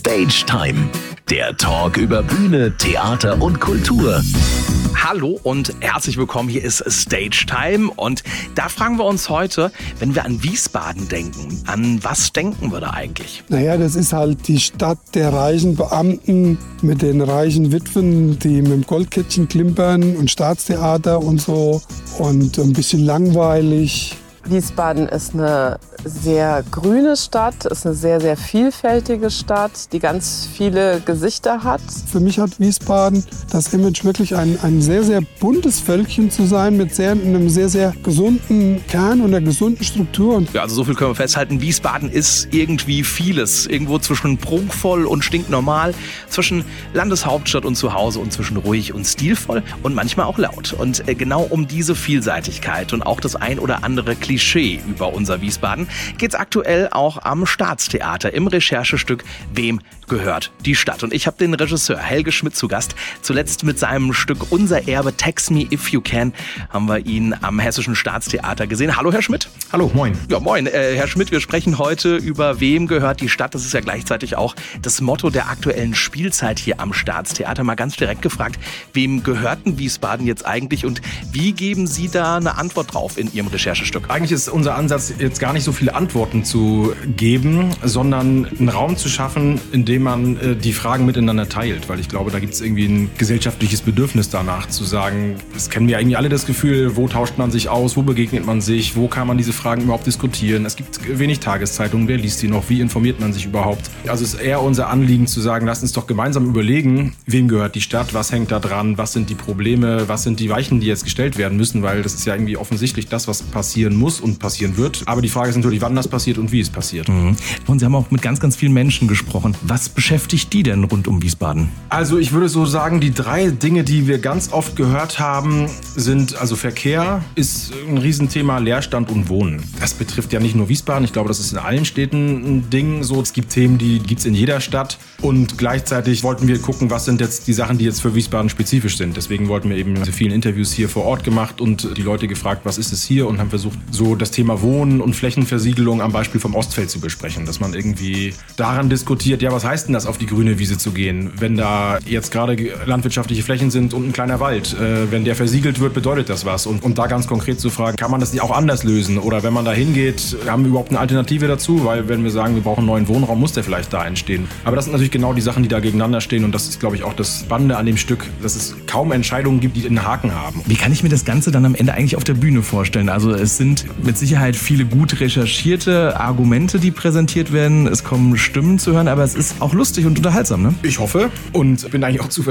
Stage Time, der Talk über Bühne, Theater und Kultur. Hallo und herzlich willkommen, hier ist Stage Time und da fragen wir uns heute, wenn wir an Wiesbaden denken, an was denken wir da eigentlich? Naja, das ist halt die Stadt der reichen Beamten mit den reichen Witwen, die mit dem Goldkettchen klimpern und Staatstheater und so und ein bisschen langweilig. Wiesbaden ist eine sehr grüne Stadt, ist eine sehr, sehr vielfältige Stadt, die ganz viele Gesichter hat. Für mich hat Wiesbaden das Image, wirklich ein sehr, sehr buntes Völkchen zu sein mit einem sehr, sehr gesunden Kern und einer gesunden Struktur. Ja, also so viel können wir festhalten, Wiesbaden ist irgendwie vieles. Irgendwo zwischen prunkvoll und stinknormal, zwischen Landeshauptstadt und Zuhause und zwischen ruhig und stilvoll und manchmal auch laut. Und genau um diese Vielseitigkeit und auch das ein oder andere Klischee über unser Wiesbaden geht's aktuell auch am Staatstheater im Recherchestück Wem gehört die Stadt? Und ich habe den Regisseur Helge Schmidt zu Gast. Zuletzt mit seinem Stück Unser Erbe, Tax Me If You Can, haben wir ihn am Hessischen Staatstheater gesehen. Hallo, Herr Schmidt. Hallo, moin. Ja, moin. Herr Schmidt, wir sprechen heute über Wem gehört die Stadt? Das ist ja gleichzeitig auch das Motto der aktuellen Spielzeit hier am Staatstheater. Mal ganz direkt gefragt, wem gehört denn Wiesbaden jetzt eigentlich und wie geben Sie da eine Antwort drauf in Ihrem Recherchestück? Eigentlich ist unser Ansatz, jetzt gar nicht so viele Antworten zu geben, sondern einen Raum zu schaffen, in dem man die Fragen miteinander teilt. Weil ich glaube, da gibt es irgendwie ein gesellschaftliches Bedürfnis danach, zu sagen, das kennen wir eigentlich alle, das Gefühl, wo tauscht man sich aus, wo begegnet man sich, wo kann man diese Fragen überhaupt diskutieren. Es gibt wenig Tageszeitungen, wer liest die noch, wie informiert man sich überhaupt. Also es ist eher unser Anliegen zu sagen, lasst uns doch gemeinsam überlegen, wem gehört die Stadt, was hängt da dran, was sind die Probleme, was sind die Weichen, die jetzt gestellt werden müssen, weil das ist ja irgendwie offensichtlich das, was passieren muss und passieren wird. Aber die Frage ist natürlich, wann das passiert und wie es passiert. Und Sie haben auch mit ganz, ganz vielen Menschen gesprochen. Was beschäftigt die denn rund um Wiesbaden? Also ich würde so sagen, die 3 Dinge, die wir ganz oft gehört haben, sind, also Verkehr ist ein Riesenthema, Leerstand und Wohnen. Das betrifft ja nicht nur Wiesbaden, ich glaube, das ist in allen Städten ein Ding so. Es gibt Themen, die gibt es in jeder Stadt und gleichzeitig wollten wir gucken, was sind jetzt die Sachen, die jetzt für Wiesbaden spezifisch sind. Deswegen wollten wir eben diese vielen Interviews hier vor Ort gemacht und die Leute gefragt, was ist es hier, und haben versucht, so das Thema Wohnen und Flächenversiegelung am Beispiel vom Ostfeld zu besprechen, dass man irgendwie daran diskutiert, ja, was heißt denn das, auf die grüne Wiese zu gehen, wenn da jetzt gerade landwirtschaftliche Flächen sind und ein kleiner Wald, wenn der versiegelt wird, bedeutet das was? Und da ganz konkret zu fragen, kann man das nicht auch anders lösen? Oder wenn man da hingeht, haben wir überhaupt eine Alternative dazu? Weil wenn wir sagen, wir brauchen einen neuen Wohnraum, muss der vielleicht da entstehen. Aber das sind natürlich genau die Sachen, die da gegeneinander stehen, und das ist, glaube ich, auch das Spannende an dem Stück, dass es kaum Entscheidungen gibt, die einen Haken haben. Wie kann ich mir das Ganze dann am Ende eigentlich auf der Bühne vorstellen? Also es sind mit Sicherheit viele gut recherchierte Argumente, die präsentiert werden. Es kommen Stimmen zu hören, aber es ist auch lustig und unterhaltsam, ne? Ich hoffe und bin eigentlich auch